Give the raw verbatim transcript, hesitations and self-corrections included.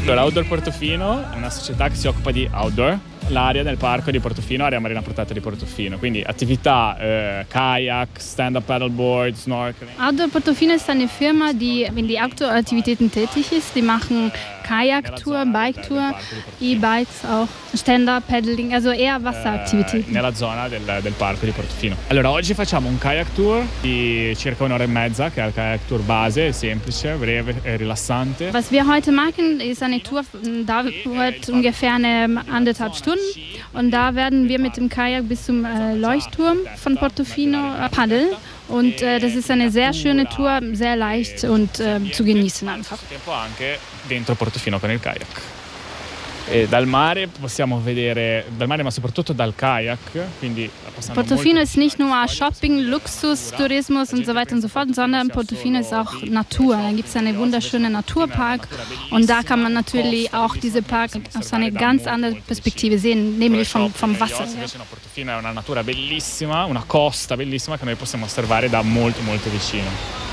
Allora, Outdoor Portofino è una società che si occupa di outdoor. L'area del parco di Portofino, area marina protetta di Portofino, quindi attività äh, Kajak, Stand-Up Paddleboard, Snorkeling. Outdoor Portofino ist eine Firma, die in die Outdoor-Aktivitäten tätig ist. Die machen Kajaktour, Biketour, E-Bikes auch, Stand-Up Paddling, also eher Wasseraktivitäten. Äh, nella zona del, del parco di Portofino. Allora, oggi facciamo un kayak tour di circa un'ora e mezza, che è il kayak tour base, semplice, breve e rilassante. Was wir heute machen, ist eine Tour, dauert ungefähr eine anderthalb Stunden. Und da werden wir mit dem Kajak bis zum äh, Leuchtturm von Portofino äh, paddeln. Und äh, das ist eine sehr schöne Tour, sehr leicht und äh, zu genießen einfach. Anche dentro Portofino con il kayak. E dal mare possiamo vedere, dal mare ma soprattutto dal kayak, quindi Portofino ist nicht nur Shopping, Luxus, Tourismus und so weiter und so fort, sondern Portofino ist auch Natur. Da gibt es einen wunderschönen Naturpark und da kann man natürlich auch diese Park aus einer ganz anderen Perspektive sehen, nämlich vom, vom Wasser. Portofino è una natura bellissima, una costa bellissima che noi possiamo osservare da molto molto vicino.